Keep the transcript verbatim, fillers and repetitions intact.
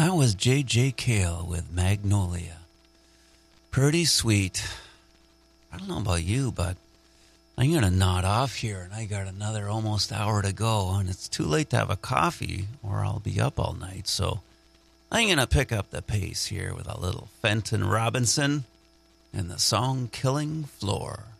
That was J J. Cale with Magnolia. Pretty sweet. I don't know about you, but I'm going to nod off here, and I got another almost hour to go, and it's too late to have a coffee, or I'll be up all night. So I'm going to pick up the pace here with a little Fenton Robinson and the song Killing Floor.